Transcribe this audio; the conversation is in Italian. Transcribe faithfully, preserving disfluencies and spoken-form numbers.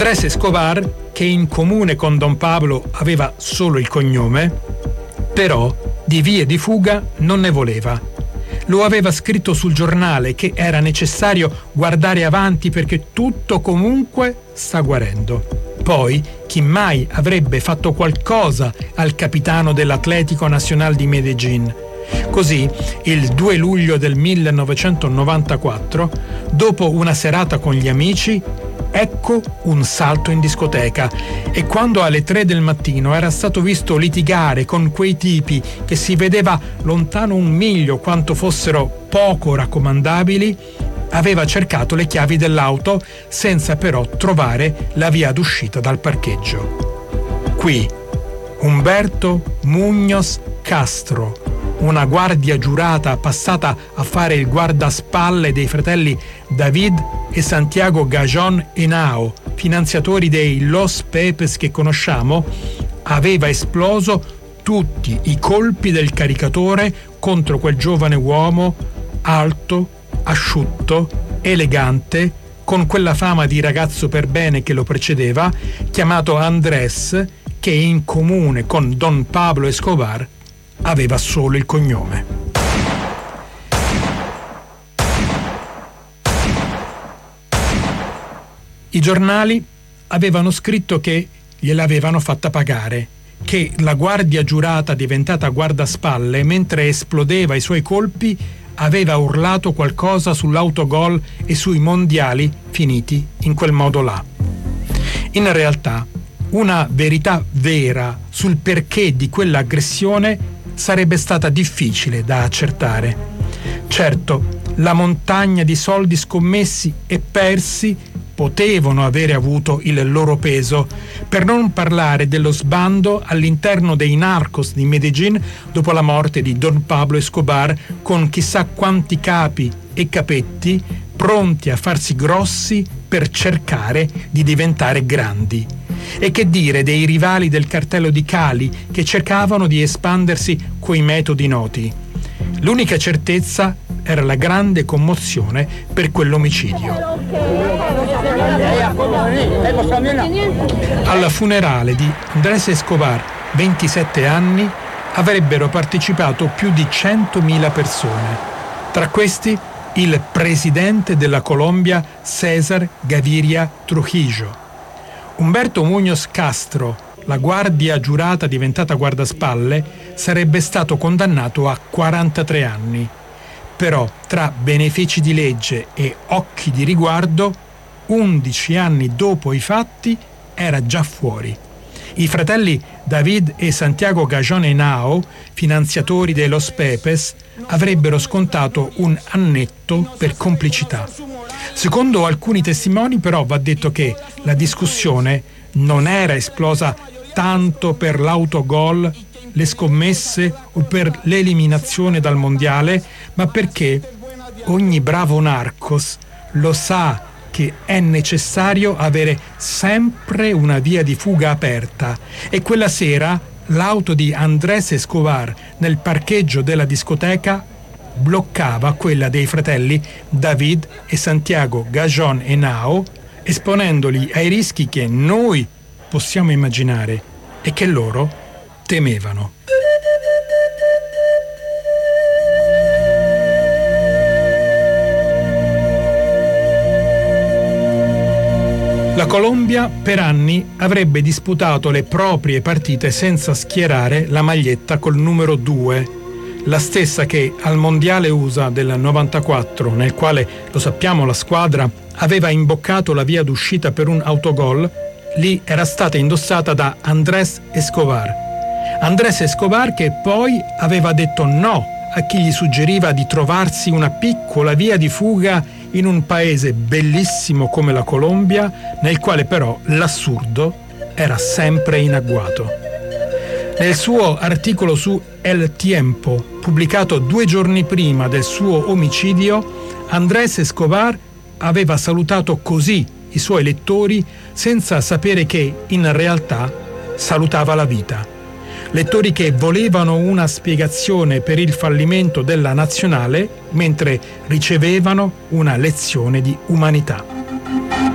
Andrés Escobar, che in comune con Don Pablo aveva solo il cognome, però di vie di fuga non ne voleva. Lo aveva scritto sul giornale che era necessario guardare avanti perché tutto comunque sta guarendo. Poi, chi mai avrebbe fatto qualcosa al capitano dell'Atlético Nacional di Medellín? Così, il due luglio del millenovecentonovantaquattro, dopo una serata con gli amici, ecco un salto in discoteca, e quando alle tre del mattino era stato visto litigare con quei tipi che si vedeva lontano un miglio quanto fossero poco raccomandabili, aveva cercato le chiavi dell'auto senza però trovare la via d'uscita dal parcheggio. Qui Humberto Muñoz Castro, una guardia giurata passata a fare il guardaspalle dei fratelli David e Santiago Gajón Henao, finanziatori dei Los Pepes che conosciamo, aveva esploso tutti i colpi del caricatore contro quel giovane uomo alto, asciutto, elegante, con quella fama di ragazzo per bene che lo precedeva, chiamato Andrés, che in comune con Don Pablo Escobar aveva solo il cognome. I giornali avevano scritto che gliel'avevano fatta pagare, che la guardia giurata diventata guardaspalle, mentre esplodeva i suoi colpi, aveva urlato qualcosa sull'autogol e sui mondiali finiti in quel modo là. In realtà, una verità vera sul perché di quell'aggressione sarebbe stata difficile da accertare. Certo, la montagna di soldi scommessi e persi potevano avere avuto il loro peso, per non parlare dello sbando all'interno dei narcos di Medellín dopo la morte di Don Pablo Escobar, con chissà quanti capi e capetti pronti a farsi grossi per cercare di diventare grandi. E che dire dei rivali del cartello di Cali che cercavano di espandersi coi metodi noti. L'unica certezza era la grande commozione per quell'omicidio. Alla funerale di Andrés Escobar, ventisette anni, avrebbero partecipato più di centomila persone. Tra questi il presidente della Colombia, César Gaviria Trujillo. Humberto Muñoz Castro, la guardia giurata diventata guardaspalle, sarebbe stato condannato a quarantatré anni. Però, tra benefici di legge e occhi di riguardo, undici anni dopo i fatti era già fuori. I fratelli David e Santiago Gajón Henao, finanziatori dei Los Pepes, avrebbero scontato un annetto per complicità. Secondo alcuni testimoni, però, va detto che la discussione non era esplosa tanto per l'autogol, le scommesse o per l'eliminazione dal mondiale, ma perché ogni bravo narcos lo sa che è necessario avere sempre una via di fuga aperta, e quella sera l'auto di Andrés Escobar nel parcheggio della discoteca bloccava quella dei fratelli David e Santiago Gajón Henao, esponendoli ai rischi che noi possiamo immaginare e che loro temevano. La Colombia per anni avrebbe disputato le proprie partite senza schierare la maglietta col numero due, la stessa che al Mondiale U S A del novantaquattro, nel quale, lo sappiamo, la squadra aveva imboccato la via d'uscita per un autogol, lì era stata indossata da Andrés Escobar. Andrés Escobar che poi aveva detto no a chi gli suggeriva di trovarsi una piccola via di fuga in un paese bellissimo come la Colombia, nel quale però l'assurdo era sempre in agguato. Nel suo articolo su El Tiempo, pubblicato due giorni prima del suo omicidio, Andrés Escobar aveva salutato così i suoi lettori senza sapere che, in realtà, salutava la vita. Lettori che volevano una spiegazione per il fallimento della nazionale, mentre ricevevano una lezione di umanità.